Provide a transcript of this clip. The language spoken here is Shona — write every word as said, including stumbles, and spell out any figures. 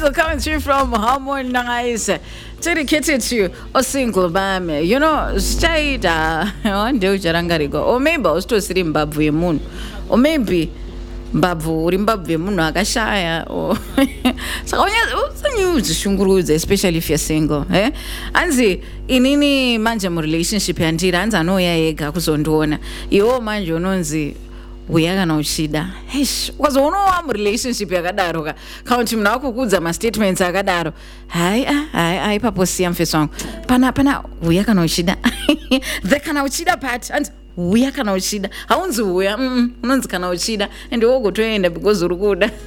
Hazel coming through from Harmon Nice. Dedicated to a single bam. You know, stayed on do Jarangarigo. Or maybe I was to see Zimbabwe moon. Or maybe Babu Zimbabwe moon agashaya or so what's the news shunguruza, especially if you're single. Eh? Anzi, in any manjam relationship and tiranza no ya ega kuzondona. Yo manjo nonzi. Uyaga na ushida. Hesh, because ono wa relationship yakadaro ka. Kaunti mna kukudza ma statements yakadaro. Hai ah, hai hai papo si amfeso. Pana pana uyaga na ushida. The kana ushida part and uyaga na ushida. Haunzi uya, mm, unonzi kana ushida and wogo twenda because urukuda.